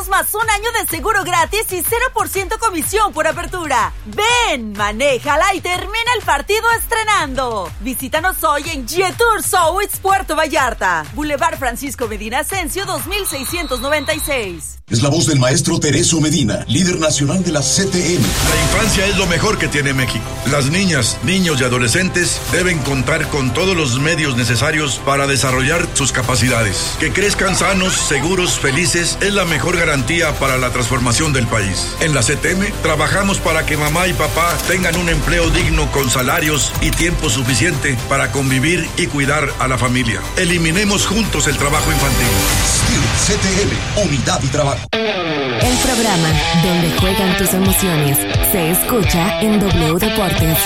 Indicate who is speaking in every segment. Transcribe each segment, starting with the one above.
Speaker 1: pesos más un año de seguro gratis y 0% comisión por apertura. Ven, manéjala y termina el partido estrenando. Visítanos hoy en Jetour South Puerto Vallarta, Boulevard Francisco Medina Ascencio 2696.
Speaker 2: Es la voz del maestro Tereso Medina, líder nacional de la CTM.
Speaker 3: La infancia es lo mejor que tiene México. Las niñas, niños y adolescentes deben contar con todos los medios necesarios para desarrollar sus capacidades. Que crezcan sanos, seguros, felices es la mejor garantía para la transformación del país. En la CTM trabajamos para que mamá y papá tengan un empleo digno con salarios y tiempo suficiente para convivir y cuidar a la familia. Eliminemos juntos el trabajo infantil.
Speaker 2: CTM, unidad y trabajo.
Speaker 4: El programa donde juegan tus emociones se escucha en W Deportes.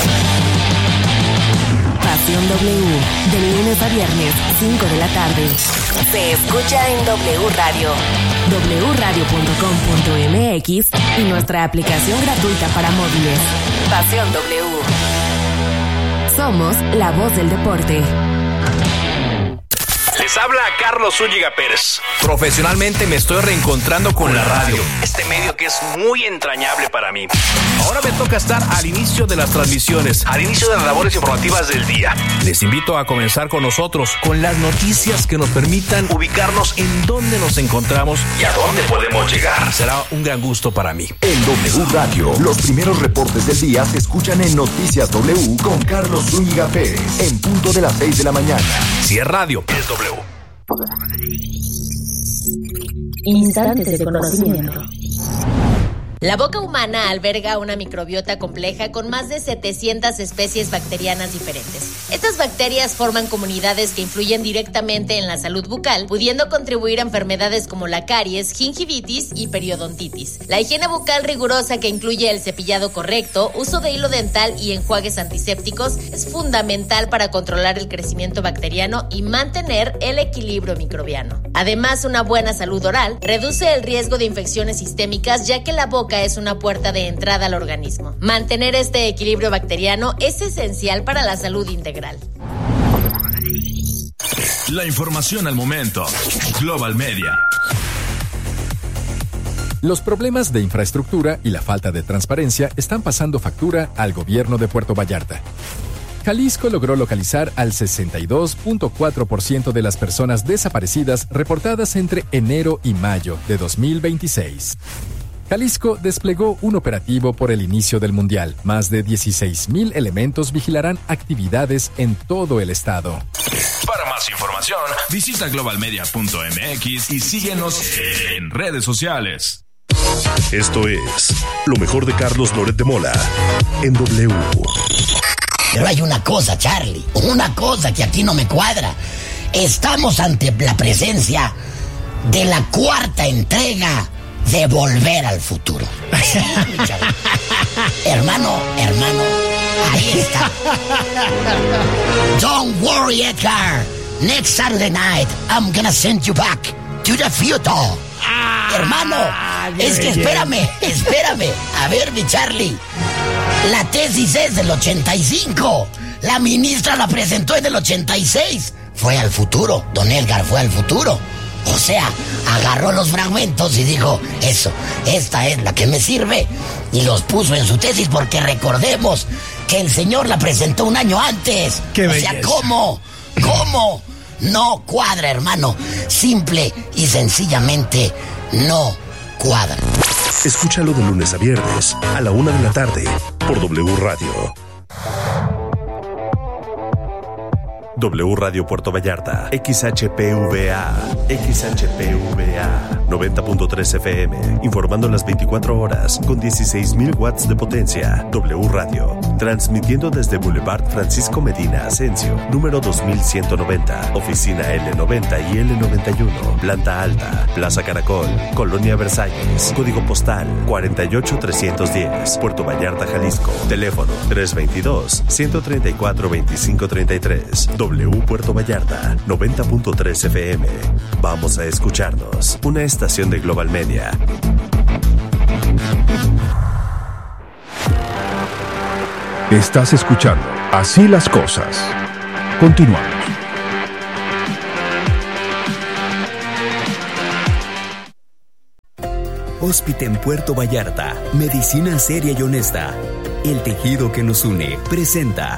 Speaker 4: Pasión W, de lunes a viernes, 5 de la tarde. Se escucha en W Radio, wradio.com.mx y nuestra aplicación gratuita para móviles. Pasión W. Somos la voz del deporte.
Speaker 5: Les habla Carlos Zúñiga Pérez. Profesionalmente me estoy reencontrando con la radio, este medio que es muy entrañable para mí. Ahora me toca estar al inicio de las transmisiones, al inicio de las labores informativas del día. Les invito a comenzar con nosotros, con las noticias que nos permitan ubicarnos en dónde nos encontramos y a dónde podemos llegar. Será un gran gusto para mí.
Speaker 6: En W Radio, los primeros reportes del día se escuchan en Noticias W con Carlos Zúñiga Pérez, en punto de las 6 de la mañana.
Speaker 5: Si es radio, es W.
Speaker 4: Instantes de conocimiento.
Speaker 7: La boca humana alberga una microbiota compleja con más de 700 especies bacterianas diferentes. Estas bacterias forman comunidades que influyen directamente en la salud bucal, pudiendo contribuir a enfermedades como la caries, gingivitis y periodontitis. La higiene bucal rigurosa, que incluye el cepillado correcto, uso de hilo dental y enjuagues antisépticos, es fundamental para controlar el crecimiento bacteriano y mantener el equilibrio microbiano. Además, una buena salud oral reduce el riesgo de infecciones sistémicas, ya que la boca es una puerta de entrada al organismo. Mantener este equilibrio bacteriano es esencial para la salud integral.
Speaker 8: La información al momento. Global Media.
Speaker 9: Los problemas de infraestructura y la falta de transparencia están pasando factura al gobierno de Puerto Vallarta. Jalisco logró localizar al 62.4% de las personas desaparecidas reportadas entre enero y mayo de 2026. Jalisco desplegó un operativo por el inicio del Mundial. Más de 16,000 elementos vigilarán actividades en todo el estado.
Speaker 8: Para más información, visita globalmedia.mx y síguenos en redes sociales.
Speaker 10: Esto es lo mejor de Carlos Loret de Mola en W.
Speaker 11: Pero hay una cosa, Charlie, una cosa que aquí no me cuadra. Estamos ante la presencia de la cuarta entrega de Volver al Futuro. Sí, hermano, ahí está. Don't worry, Edgar. Next Saturday night, I'm gonna send you back to the future. Hermano, es que espérame. A ver, mi Charlie. La tesis es del 85. La ministra la presentó en el 86. Fue al futuro. Don Edgar fue al futuro. O sea, agarró los fragmentos y dijo, eso, esta es la que me sirve. Y los puso en su tesis porque recordemos que el señor la presentó un año antes.
Speaker 12: ¡Qué
Speaker 11: belleza! O sea, ¿cómo? No cuadra, hermano. Simple y sencillamente no cuadra.
Speaker 10: Escúchalo de lunes a viernes a la 1 de la tarde por W Radio. W Radio Puerto Vallarta, XHPVA 90.3 FM, informando las 24 horas con 16,000 watts de potencia. W Radio, transmitiendo desde Boulevard Francisco Medina Ascencio, número 2190, oficina L90 y L91, planta alta, Plaza Caracol, Colonia Versalles, código postal 48310, Puerto Vallarta, Jalisco, teléfono 322-134-2533. W Puerto Vallarta, 90.3 FM. Vamos a escucharnos. Una estación de Global Media.
Speaker 6: Estás escuchando Así las Cosas. Continuamos.
Speaker 12: Hóspite en Puerto Vallarta. Medicina seria y honesta. El tejido que nos une presenta.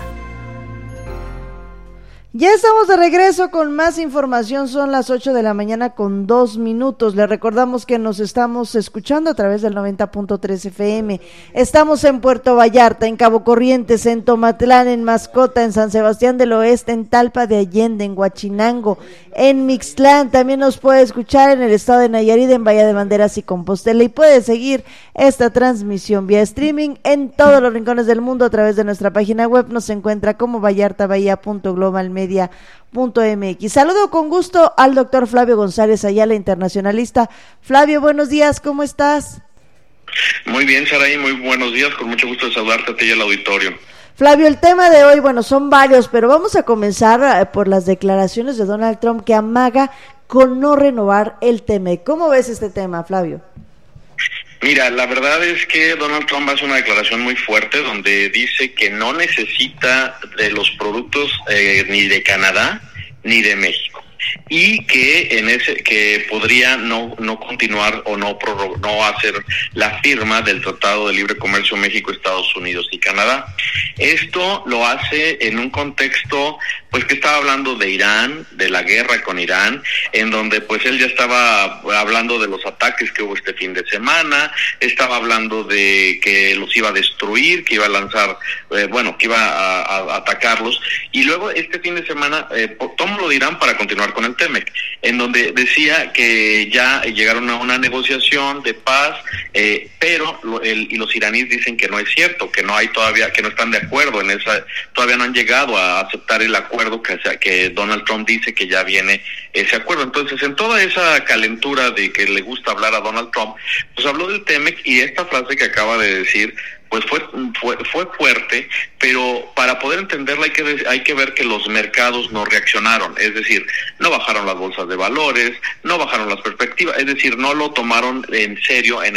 Speaker 13: Ya estamos de regreso con más información, son las 8 de la mañana con 2 minutos. Les recordamos que nos estamos escuchando a través del 90.3 FM. Estamos en Puerto Vallarta, en Cabo Corrientes, en Tomatlán, en Mascota, en San Sebastián del Oeste, en Talpa de Allende, en Huachinango, en Mixtlán. También nos puede escuchar en el estado de Nayarit, en Bahía de Banderas y Compostela. Y puede seguir esta transmisión vía streaming en todos los rincones del mundo a través de nuestra página web. Nos encuentra como vallartabahía.globalmedia.mx. Saludo con gusto al doctor Flavio González Ayala, internacionalista. Flavio, buenos días, ¿cómo estás?
Speaker 14: Muy bien, Saray, muy buenos días, con mucho gusto de saludarte a ti y al auditorio.
Speaker 13: Flavio, el tema de hoy, bueno, son varios, pero vamos a comenzar por las declaraciones de Donald Trump que amaga con no renovar el TEMEC. ¿Cómo ves este tema, Flavio?
Speaker 14: Mira, la verdad es que Donald Trump hace una declaración muy fuerte donde dice que no necesita de los productos ni de Canadá ni de México, y que podría no continuar o no hacer la firma del Tratado de Libre Comercio México, Estados Unidos y Canadá. Esto lo hace en un contexto pues que estaba hablando de Irán, de la guerra con Irán, en donde pues él ya estaba hablando de los ataques que hubo este fin de semana, estaba hablando de que los iba a destruir, que iba a lanzar, que iba a atacarlos, y luego este fin de semana tomó lo de Irán para continuar con el TEMEC, en donde decía que ya llegaron a una negociación de paz, pero los iraníes dicen que no es cierto, que no hay todavía, que no están de acuerdo en esa, todavía no han llegado a aceptar el acuerdo que Donald Trump dice que ya viene ese acuerdo. Entonces, en toda esa calentura de que le gusta hablar a Donald Trump, pues habló del TEMEC, y esta frase que acaba de decir pues fue fuerte, pero para poder entenderla hay que ver que los mercados no reaccionaron, es decir, no bajaron las bolsas de valores, no bajaron las perspectivas, es decir, no lo tomaron en serio en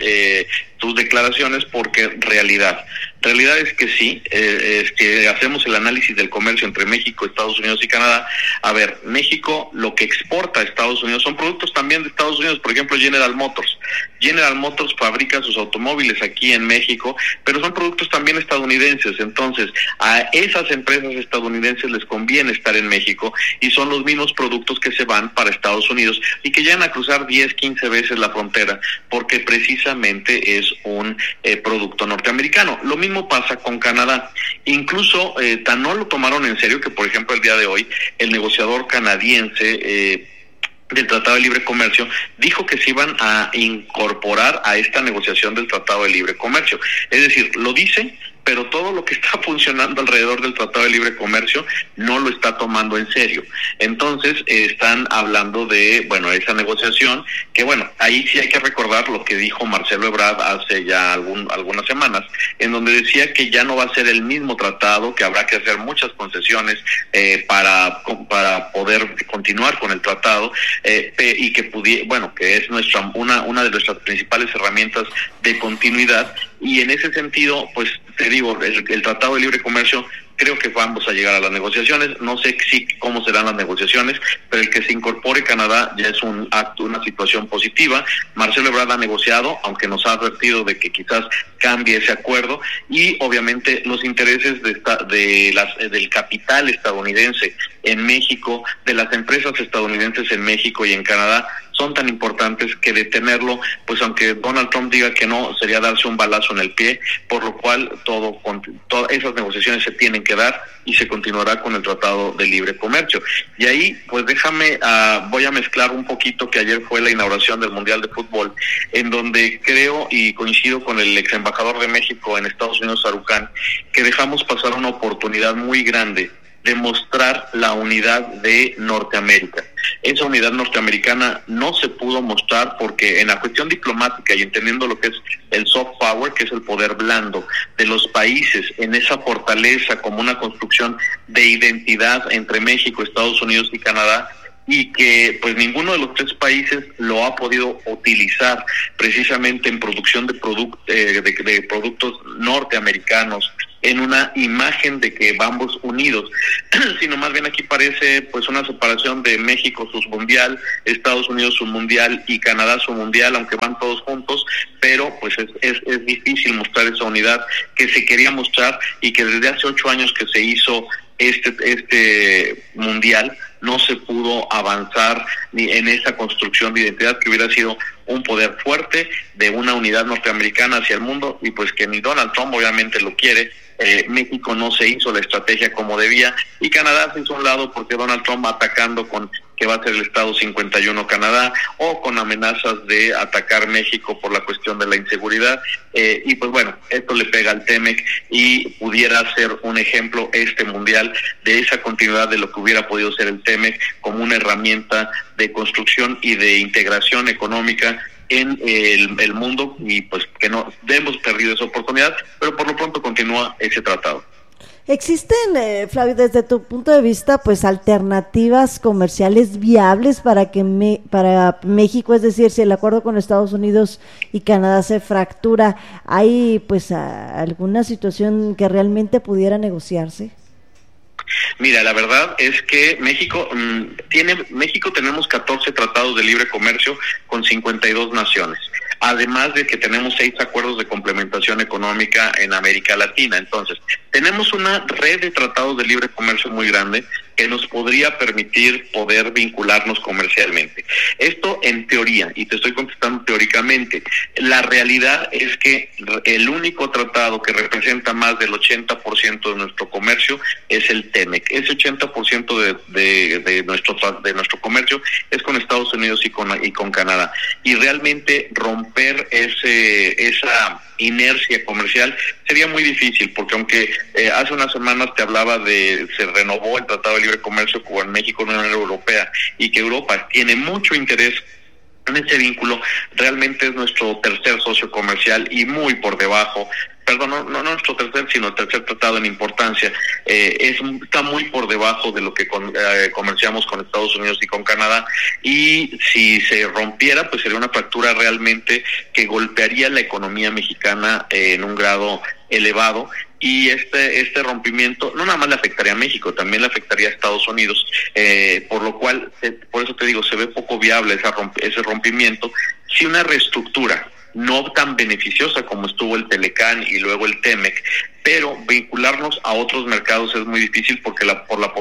Speaker 14: sus declaraciones, porque realidad es que sí, es que hacemos el análisis del comercio entre México, Estados Unidos y Canadá. A ver, México lo que exporta a Estados Unidos son productos también de Estados Unidos, por ejemplo General Motors fabrica sus automóviles aquí en México, pero son productos también estadounidenses. Entonces a esas empresas estadounidenses les conviene estar en México, y son los mismos productos que se van para Estados Unidos y que llegan a cruzar 10, 15 veces la frontera, porque precisamente es un producto norteamericano. Lo mismo pasa con Canadá. Incluso tan no lo tomaron en serio que, por ejemplo, el día de hoy el negociador canadiense del Tratado de Libre Comercio dijo que se iban a incorporar a esta negociación del Tratado de Libre Comercio. Es decir, lo dice, pero todo lo que está funcionando alrededor del Tratado de Libre Comercio no lo está tomando en serio. Entonces están hablando de, esa negociación, que ahí sí hay que recordar lo que dijo Marcelo Ebrard hace ya algunas semanas, en donde decía que ya no va a ser el mismo tratado, que habrá que hacer muchas concesiones para poder continuar con el tratado, y que que es una de nuestras principales herramientas de continuidad. Y en ese sentido, pues te digo, el Tratado de Libre Comercio, creo que vamos a llegar a las negociaciones. No sé cómo serán las negociaciones, pero el que se incorpore Canadá ya es una situación positiva. Marcelo Ebrard ha negociado, aunque nos ha advertido de que quizás cambie ese acuerdo, y obviamente los intereses del capital estadounidense en México, de las empresas estadounidenses en México y en Canadá, son tan importantes que detenerlo, pues aunque Donald Trump diga que no, sería darse un balazo en el pie, por lo cual todas esas negociaciones se tienen que dar, y se continuará con el Tratado de Libre Comercio. Y ahí, pues voy a mezclar un poquito que ayer fue la inauguración del Mundial de Fútbol, en donde creo y coincido con el ex embajador de México en Estados Unidos, Sarucán, que dejamos pasar una oportunidad muy grande de mostrar la unidad de Norteamérica. Esa unidad norteamericana no se pudo mostrar porque en la cuestión diplomática, y entendiendo lo que es el soft power, que es el poder blando de los países, en esa fortaleza como una construcción de identidad entre México, Estados Unidos y Canadá, y que pues ninguno de los tres países lo ha podido utilizar precisamente en producción de productos norteamericanos en una imagen de que vamos unidos, sino más bien aquí parece pues una separación de México su mundial, Estados Unidos su mundial y Canadá su mundial, aunque van todos juntos, pero pues es difícil mostrar esa unidad que se quería mostrar y que desde hace 8 años que se hizo este mundial no se pudo avanzar ni en esa construcción de identidad que hubiera sido un poder fuerte de una unidad norteamericana hacia el mundo, y pues que ni Donald Trump obviamente lo quiere. México no se hizo la estrategia como debía y Canadá se hizo a un lado porque Donald Trump atacando con que va a ser el Estado 51 Canadá, o con amenazas de atacar México por la cuestión de la inseguridad, y pues bueno, esto le pega al TEMEC y pudiera ser un ejemplo este mundial de esa continuidad de lo que hubiera podido ser el TEMEC como una herramienta de construcción y de integración económica en el mundo, y pues que no hemos perdido esa oportunidad, pero por lo pronto continúa ese tratado.
Speaker 13: ¿Existen, Flavio, desde tu punto de vista, pues alternativas comerciales viables para para México? Es decir, si el acuerdo con Estados Unidos y Canadá se fractura, ¿hay pues alguna situación que realmente pudiera negociarse?
Speaker 14: Mira, la verdad es que México tenemos 14 tratados de libre comercio con 52 naciones. Además de que tenemos 6 acuerdos de complementación económica en América Latina. Entonces, tenemos una red de tratados de libre comercio muy grande que nos podría permitir poder vincularnos comercialmente. Esto en teoría, y te estoy contestando teóricamente. La realidad es que el único tratado que representa más del 80% de nuestro comercio es el TEMEC. Ese 80% de nuestro comercio es con Estados Unidos y con Canadá. Y realmente romper esa inercia comercial sería muy difícil, porque aunque hace unas semanas te hablaba se renovó el Tratado de Libre Comercio con México en la Unión Europea, y que Europa tiene mucho interés en ese vínculo, realmente es nuestro tercer socio comercial y muy por debajo, no nuestro tercer, sino el tercer tratado en importancia, está muy por debajo de lo que comerciamos con Estados Unidos y con Canadá, y si se rompiera, pues sería una fractura realmente que golpearía la economía mexicana en un grado elevado, y este rompimiento no nada más le afectaría a México, también le afectaría a Estados Unidos, por lo cual, por eso te digo, se ve poco viable ese rompimiento. Si una reestructura no tan beneficiosa como estuvo el Telecán y luego el TEMEC, pero vincularnos a otros mercados es muy difícil porque lo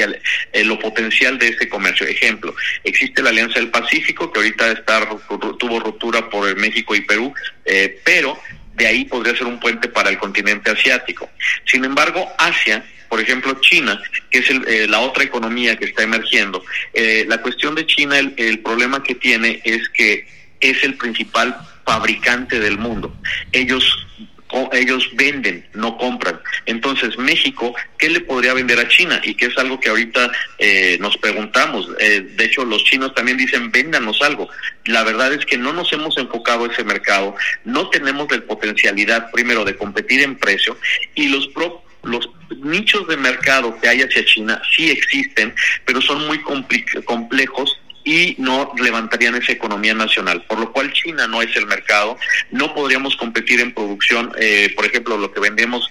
Speaker 14: potencial de ese comercio. Ejemplo, existe la Alianza del Pacífico, que ahorita tuvo ruptura por el México y Perú, pero de ahí podría ser un puente para el continente asiático. Sin embargo, Asia, por ejemplo China, que es la otra economía que está emergiendo, la cuestión de China, el problema que tiene es que es el principal fabricante del mundo. Ellos venden, no compran. Entonces, México, ¿qué le podría vender a China? Y que es algo que ahorita nos preguntamos. De hecho, los chinos también dicen, véndanos algo. La verdad es que no nos hemos enfocado a ese mercado, no tenemos la potencialidad, primero, de competir en precio, y los nichos de mercado que hay hacia China sí existen, pero son muy complejos y no levantarían esa economía nacional, por lo cual China no es el mercado. No podríamos competir en producción, por ejemplo, lo que vendemos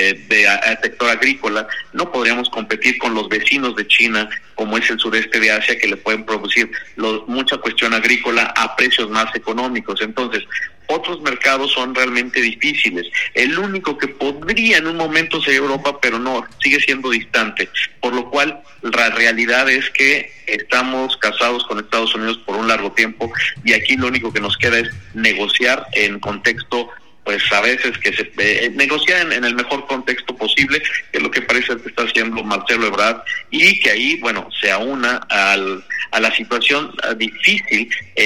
Speaker 14: al sector agrícola, no podríamos competir con los vecinos de China, como es el sureste de Asia, que le pueden producir mucha cuestión agrícola a precios más económicos. Entonces, otros mercados son realmente difíciles. El único que podría en un momento ser Europa, pero no, sigue siendo distante. Por lo cual, la realidad es que estamos casados con Estados Unidos por un largo tiempo, y aquí lo único que nos queda es negociar en contexto, pues a veces negociar en el mejor contexto posible, que es lo que parece que está haciendo Marcelo Ebrard, y que ahí, bueno, se aúna a la situación difícil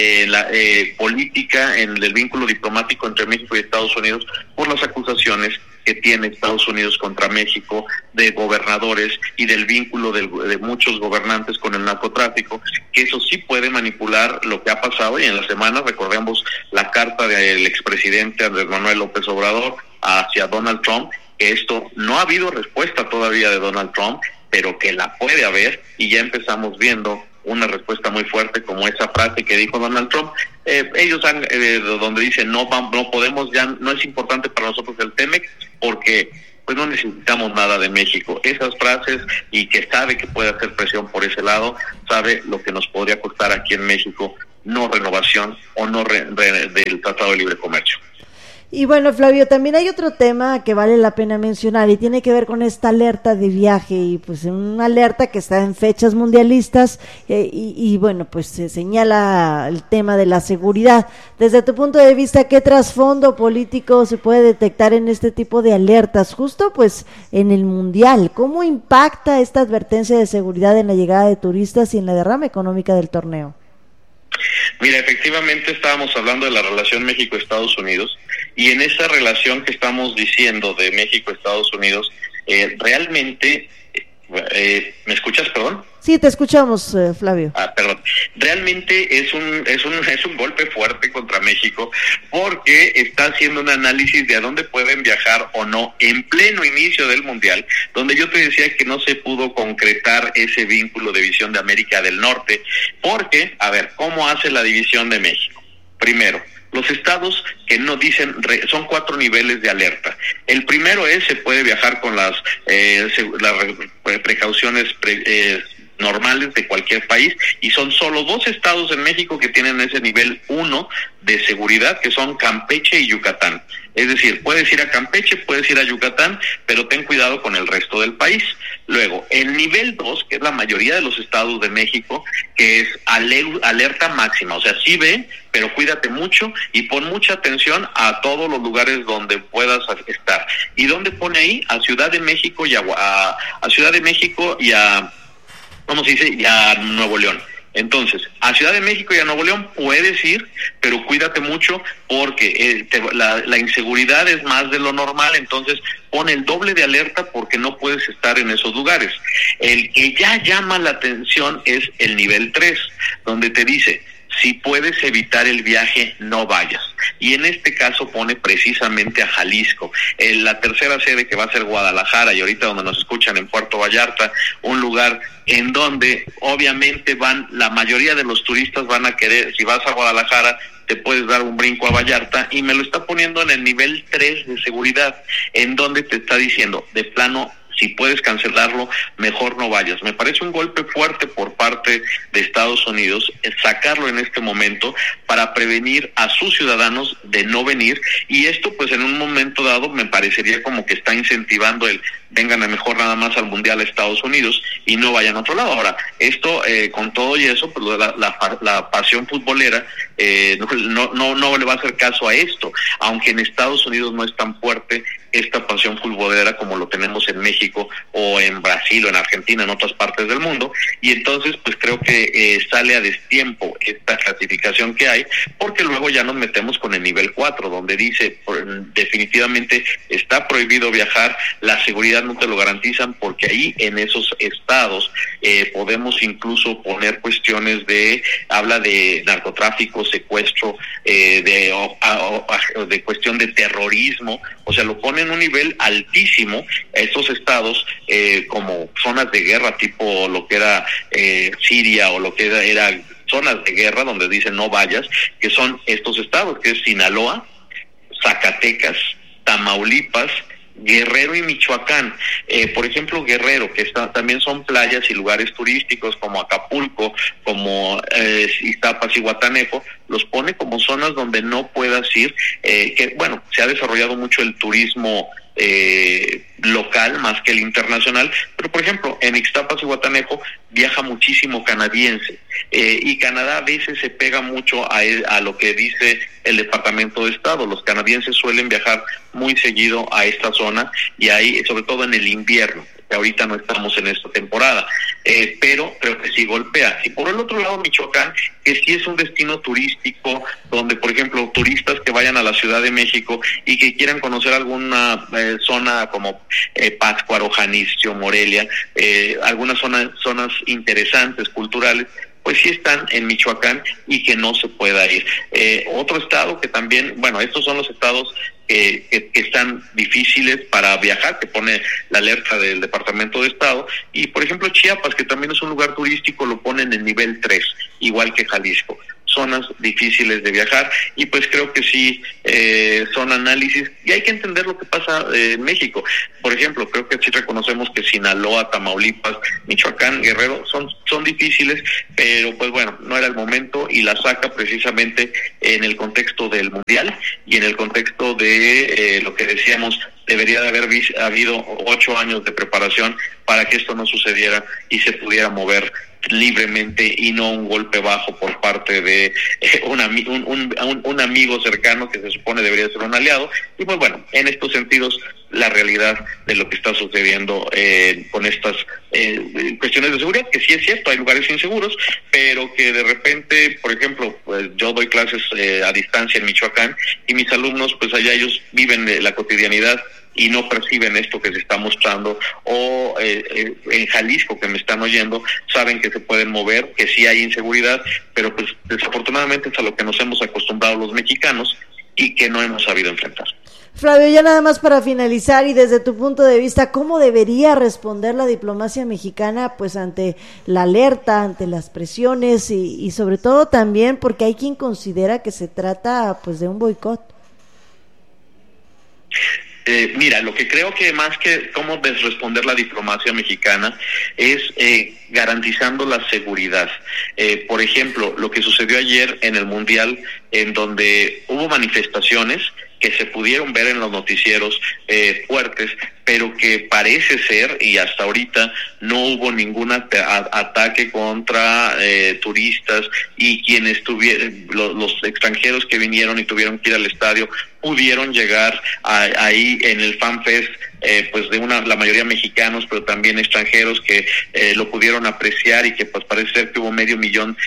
Speaker 14: política en el vínculo diplomático entre México y Estados Unidos por las acusaciones que tiene Estados Unidos contra México de gobernadores y del vínculo de muchos gobernantes con el narcotráfico, que eso sí puede manipular lo que ha pasado. Y en la semana recordemos la carta del expresidente Andrés Manuel López Obrador hacia Donald Trump, que esto no ha habido respuesta todavía de Donald Trump, pero que la puede haber, y ya empezamos viendo una respuesta muy fuerte como esa frase que dijo Donald Trump. Ellos donde dicen no podemos, ya no es importante para nosotros el TEMEC, porque pues no necesitamos nada de México. Esas frases, y que sabe que puede hacer presión por ese lado, sabe lo que nos podría costar aquí en México no renovación o no del Tratado de Libre Comercio.
Speaker 13: Y bueno, Flavio, también hay otro tema que vale la pena mencionar y tiene que ver con esta alerta de viaje, y pues una alerta que está en fechas mundialistas y bueno, pues se señala el tema de la seguridad. Desde tu punto de vista, ¿qué trasfondo político se puede detectar en este tipo de alertas, justo pues en el mundial? ¿Cómo impacta esta advertencia de seguridad en la llegada de turistas y en la derrama económica del torneo?
Speaker 14: Mira, efectivamente estábamos hablando de la relación México-Estados Unidos, y en esa relación que estamos diciendo de México-Estados Unidos, realmente, ¿me escuchas, perdón?
Speaker 13: Sí, te escuchamos, Flavio.
Speaker 14: Perdón. Realmente es un golpe fuerte contra México, porque está haciendo un análisis de a dónde pueden viajar o no en pleno inicio del Mundial, donde yo te decía que no se pudo concretar ese vínculo de visión de América del Norte, porque, a ver, ¿cómo hace la división de México? Primero, los estados que no dicen, son 4 niveles de alerta. El primero es, se puede viajar con las precauciones normales de cualquier país, y son solo 2 estados en México que tienen ese nivel 1 de seguridad, que son Campeche y Yucatán. Es decir, puedes ir a Campeche, puedes ir a Yucatán, pero ten cuidado con el resto del país. Luego, el nivel 2, que es la mayoría de los estados de México, que es alerta máxima, o sea, sí ve, pero cuídate mucho y pon mucha atención a todos los lugares donde puedas estar. ¿Y dónde pone ahí? A Ciudad de México y a Ciudad de México y a, ¿cómo se dice? Y a Nuevo León. Entonces, a Ciudad de México y a Nuevo León puedes ir, pero cuídate mucho, porque la inseguridad es más de lo normal. Entonces pon el doble de alerta, porque no puedes estar en esos lugares. El que ya llama la atención es el nivel 3, donde te dice, si puedes evitar el viaje, no vayas. Y en este caso pone precisamente a Jalisco. La tercera sede, que va a ser Guadalajara, y ahorita donde nos escuchan en Puerto Vallarta, un lugar en donde obviamente la mayoría de los turistas van a querer, si vas a Guadalajara, te puedes dar un brinco a Vallarta, y me lo está poniendo en el nivel 3 de seguridad, en donde te está diciendo, de plano, si puedes cancelarlo, mejor no vayas. Me parece un golpe fuerte por parte de Estados Unidos, sacarlo en este momento para prevenir a sus ciudadanos de no venir, y esto pues en un momento dado me parecería como que está incentivando el vengan a mejor nada más al Mundial a Estados Unidos y no vayan a otro lado. Ahora, esto con todo y eso, pues la pasión futbolera no le va a hacer caso a esto, aunque en Estados Unidos no es tan fuerte esta pasión futbolera como lo tenemos en México o en Brasil o en Argentina, en otras partes del mundo. Y entonces pues creo que sale a destiempo esta clasificación que hay, porque luego ya nos metemos con el nivel 4, donde dice definitivamente está prohibido viajar, la seguridad no te lo garantizan, porque ahí en esos estados podemos incluso poner cuestiones habla de narcotráfico, secuestro, de cuestión de terrorismo, o sea, lo ponen en un nivel altísimo estos estados, como zonas de guerra, tipo lo que era Siria, o lo que era zonas de guerra donde dicen no vayas, que son estos estados, que es Sinaloa, Zacatecas, Tamaulipas, Guerrero y Michoacán. Por ejemplo, Guerrero, que también son playas y lugares turísticos como Acapulco, como Iztapas y Guatanejo, los pone como zonas donde no puedas ir, que bueno, se ha desarrollado mucho el turismo local más que el internacional, pero por ejemplo en Ixtapas y Guatanejo viaja muchísimo canadiense, y Canadá a veces se pega mucho a lo que dice el Departamento de Estado. Los canadienses suelen viajar muy seguido a esta zona, y ahí sobre todo en el invierno, que ahorita no estamos en esta temporada, pero creo que sí golpea. Y por el otro lado, Michoacán, que sí es un destino turístico, donde por ejemplo turistas que vayan a la Ciudad de México y que quieran conocer alguna zona como Pátzcuaro, Janitzio, Morelia, algunas zonas interesantes, culturales, pues sí están en Michoacán y que no se pueda ir. Otro estado que también, bueno, estos son los estados que están difíciles para viajar, que pone la alerta del Departamento de Estado, y por ejemplo Chiapas, que también es un lugar turístico, lo ponen en nivel 3, igual que Jalisco. zonas difíciles de viajar, y pues creo que sí son análisis, y hay que entender lo que pasa en México. Por ejemplo, creo que sí reconocemos que Sinaloa, Tamaulipas, Michoacán, Guerrero son difíciles, pero pues bueno, no era el momento, y la saca precisamente en el contexto del Mundial y en el contexto de lo que decíamos, debería de haber habido 8 años de preparación para que esto no sucediera y se pudiera mover libremente, y no un golpe bajo por parte de un amigo cercano que se supone debería ser un aliado. Y pues bueno, en estos sentidos, la realidad de lo que está sucediendo con estas cuestiones de seguridad, que sí es cierto, hay lugares inseguros, pero que de repente, por ejemplo, pues yo doy clases a distancia en Michoacán, y mis alumnos, pues allá ellos viven la cotidianidad y no perciben esto que se está mostrando, o en Jalisco, que me están oyendo, saben que se pueden mover, que sí hay inseguridad, pero pues desafortunadamente es a lo que nos hemos acostumbrado los mexicanos y que no hemos sabido enfrentar.
Speaker 13: Flavio, ya nada más para finalizar, y desde tu punto de vista, ¿cómo debería responder la diplomacia mexicana pues ante la alerta, ante las presiones, y sobre todo también porque hay quien considera que se trata pues de un boicot?
Speaker 14: Mira, lo que creo que más que cómo responder la diplomacia mexicana es garantizando la seguridad. Por ejemplo, lo que sucedió ayer en el Mundial, en donde hubo manifestaciones que se pudieron ver en los noticieros fuertes, pero que parece ser, y hasta ahorita no hubo ningún ataque contra turistas, y quienes los extranjeros que vinieron y tuvieron que ir al estadio pudieron llegar ahí en el Fan Fest, pues de la mayoría mexicanos, pero también extranjeros que lo pudieron apreciar, y que pues parece ser que hubo 500,000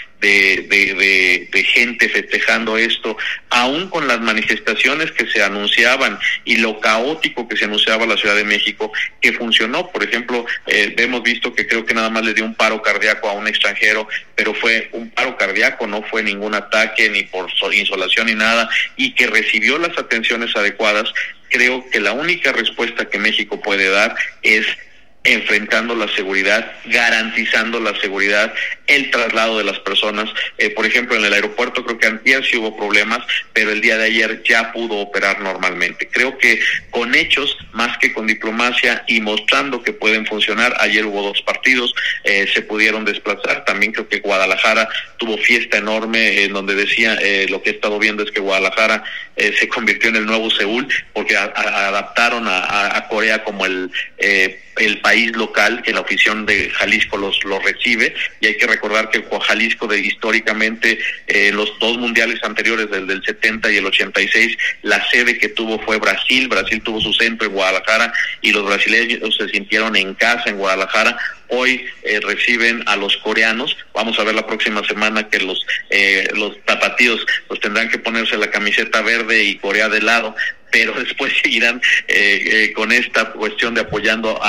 Speaker 14: de gente festejando esto, aún con las manifestaciones que se anunciaban y lo caótico que se anunciaba la Ciudad de México, que funcionó. Por ejemplo, hemos visto que creo que nada más le dio un paro cardíaco a un extranjero, pero fue un paro cardíaco, no fue ningún ataque ni por insolación ni nada, y que recibió las atenciones adecuadas. Creo que la única respuesta que México puede dar es enfrentando la seguridad, garantizando la seguridad, el traslado de las personas. Por ejemplo, en el aeropuerto creo que antier sí hubo problemas, pero el día de ayer ya pudo operar normalmente. Creo que con hechos, más que con diplomacia, y mostrando que pueden funcionar. Ayer hubo 2 partidos, se pudieron desplazar. También creo que Guadalajara tuvo fiesta enorme, en donde decía, lo que he estado viendo es que Guadalajara se convirtió en el nuevo Seúl, porque adaptaron a Corea como el país local, que la afición de Jalisco los recibe. Y hay que recordar que Jalisco, históricamente, los 2 mundiales anteriores, del 70 y el 86, la sede que tuvo fue Brasil tuvo su centro en Guadalajara, y los brasileños se sintieron en casa en Guadalajara. Hoy reciben a los coreanos. Vamos a ver la próxima semana que los tapatíos pues tendrán que ponerse la camiseta verde y Corea de lado, pero después seguirán con esta cuestión de apoyando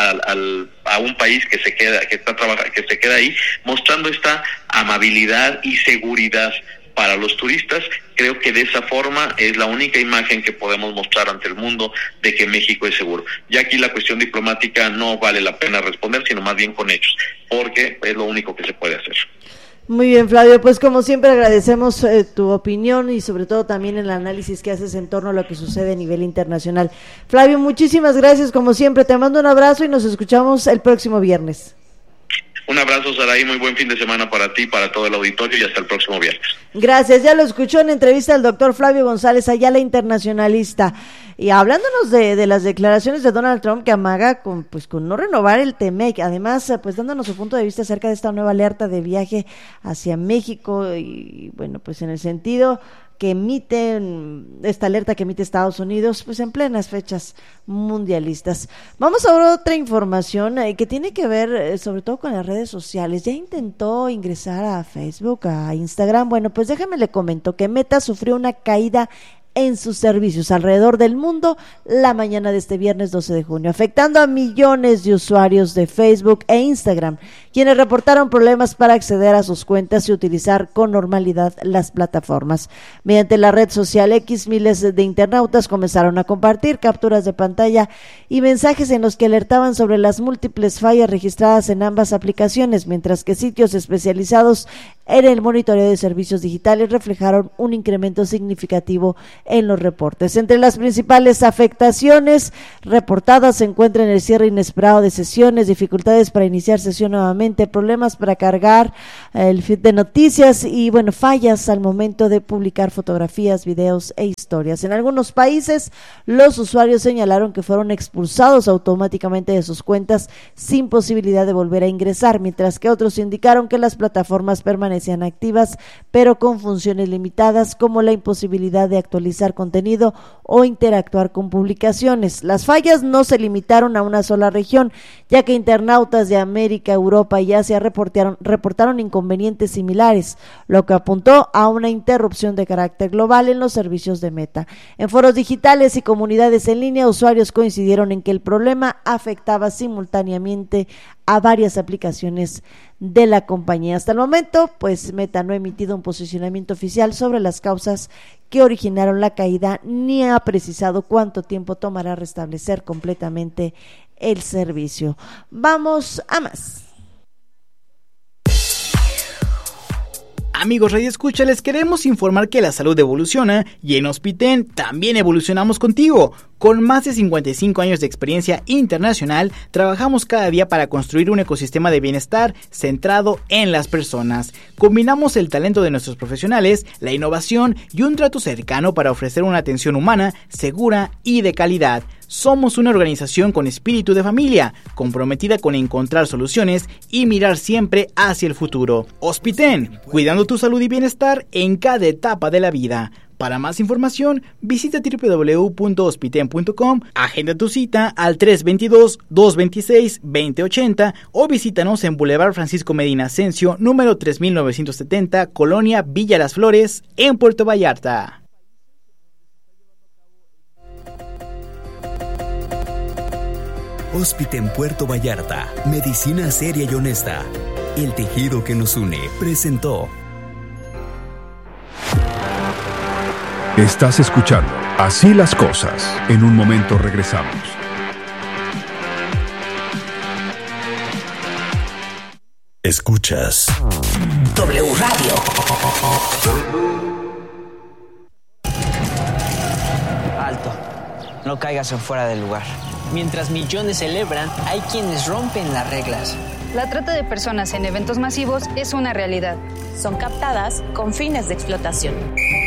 Speaker 14: a un país que se queda ahí, mostrando esta amabilidad y seguridad para los turistas. Creo que de esa forma es la única imagen que podemos mostrar ante el mundo de que México es seguro. Ya aquí la cuestión diplomática no vale la pena responder, sino más bien con hechos, porque es lo único que se puede hacer.
Speaker 13: Muy bien, Flavio, pues como siempre agradecemos tu opinión, y sobre todo también el análisis que haces en torno a lo que sucede a nivel internacional. Flavio, muchísimas gracias, como siempre, te mando un abrazo y nos escuchamos el próximo viernes.
Speaker 14: Un abrazo, Saraí, muy buen fin de semana para ti, para todo el auditorio, y hasta el próximo viernes.
Speaker 13: Gracias, ya lo escuchó en entrevista el doctor Flavio González Ayala, internacionalista, y hablándonos de las declaraciones de Donald Trump, que amaga con no renovar el TEMEC, además pues dándonos su punto de vista acerca de esta nueva alerta de viaje hacia México, y bueno, pues en el sentido que emiten esta alerta que emite Estados Unidos pues en plenas fechas mundialistas. Vamos a ver otra información que tiene que ver sobre todo con las redes sociales. Ya intentó ingresar a Facebook, a Instagram. Bueno, pues déjame le comento que Meta sufrió una caída en sus servicios alrededor del mundo la mañana de este viernes 12 de junio, afectando a millones de usuarios de Facebook e Instagram, quienes reportaron problemas para acceder a sus cuentas y utilizar con normalidad las plataformas. Mediante la red social X, miles de internautas comenzaron a compartir capturas de pantalla y mensajes en los que alertaban sobre las múltiples fallas registradas en ambas aplicaciones, mientras que sitios especializados en el monitoreo de servicios digitales reflejaron un incremento significativo en los reportes. Entre las principales afectaciones reportadas se encuentran el cierre inesperado de sesiones, dificultades para iniciar sesión nuevamente, problemas para cargar el feed de noticias y fallas al momento de publicar fotografías, videos e historias. En algunos países, los usuarios señalaron que fueron expulsados automáticamente de sus cuentas sin posibilidad de volver a ingresar, mientras que otros indicaron que las plataformas permanecían activas, pero con funciones limitadas, como la imposibilidad de actualizar contenido o interactuar con publicaciones. Las fallas no se limitaron a una sola región, ya que internautas de América, Europa y Asia reportaron inconvenientes similares, lo que apuntó a una interrupción de carácter global en los servicios de Meta. En foros digitales y comunidades en línea, usuarios coincidieron en que el problema afectaba simultáneamente a varias aplicaciones de la compañía. Hasta el momento, Meta no ha emitido un posicionamiento oficial sobre las causas que originaron la caída, ni ha precisado cuánto tiempo tomará restablecer completamente el servicio. Vamos a más.
Speaker 15: Amigos Radio Escucha, les queremos informar que la salud evoluciona y en Hospiten también evolucionamos contigo. Con más de 55 años de experiencia internacional, trabajamos cada día para construir un ecosistema de bienestar centrado en las personas. Combinamos el talento de nuestros profesionales, la innovación y un trato cercano para ofrecer una atención humana, segura y de calidad. Somos una organización con espíritu de familia, comprometida con encontrar soluciones y mirar siempre hacia el futuro. Hospiten, cuidando tu salud y bienestar en cada etapa de la vida. Para más información, visita www.hospiten.com, agenda tu cita al 322-226-2080 o visítanos en Boulevard Francisco Medina Ascencio, número 3970, Colonia Villa Las Flores, en Puerto Vallarta.
Speaker 12: Hospiten Puerto Vallarta, medicina seria y honesta. El tejido que nos une presentó.
Speaker 16: Estás escuchando Así las cosas. En un momento regresamos.
Speaker 10: Escuchas
Speaker 11: W Radio.
Speaker 17: Alto. No caigas en fuera del lugar. Mientras millones celebran, hay quienes rompen las reglas.
Speaker 18: La trata de personas en eventos masivos es una realidad.
Speaker 19: Son captadas con fines de explotación.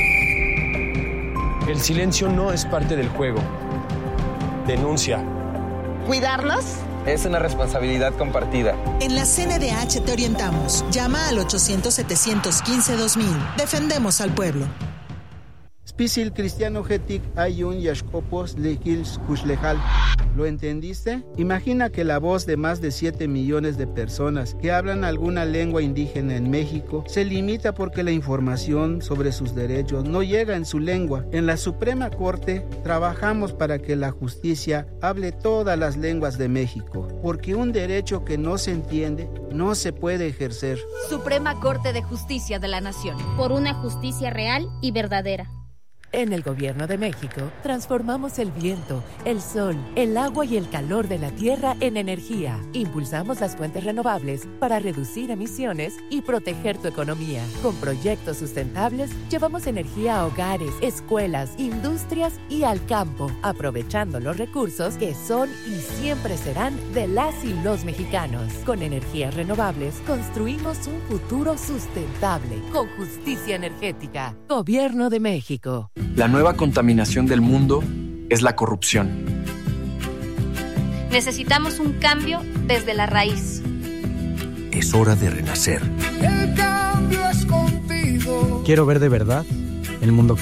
Speaker 20: El silencio no es parte del juego. Denuncia.
Speaker 21: ¿Cuidarnos?
Speaker 22: Es una responsabilidad compartida.
Speaker 21: En la CNDH te orientamos. Llama al 800-715-2000. Defendemos al pueblo.
Speaker 23: Spisil cristiano getic ayun yashkopos lekils kushlejal. ¿Lo entendiste? Imagina que la voz de más de 7 millones de personas que hablan alguna lengua indígena en México se limita porque la información sobre sus derechos no llega en su lengua. En la Suprema Corte trabajamos para que la justicia hable todas las lenguas de México, porque un derecho que no se entiende no se puede ejercer.
Speaker 24: Suprema Corte de Justicia de la Nación.
Speaker 25: Por una justicia real y verdadera.
Speaker 26: En el Gobierno de México, transformamos el viento, el sol, el agua y el calor de la tierra en energía. Impulsamos las fuentes renovables para reducir emisiones y proteger tu economía. Con proyectos sustentables, llevamos energía a hogares, escuelas, industrias y al campo, aprovechando los recursos que son y siempre serán de las y los mexicanos. Con energías renovables, construimos un futuro sustentable, con justicia energética. Gobierno de México.
Speaker 27: La nueva contaminación del mundo es la corrupción.
Speaker 25: Necesitamos un cambio desde la raíz.
Speaker 12: Es hora de renacer.
Speaker 28: El cambio es contigo.
Speaker 29: Quiero ver de verdad el mundo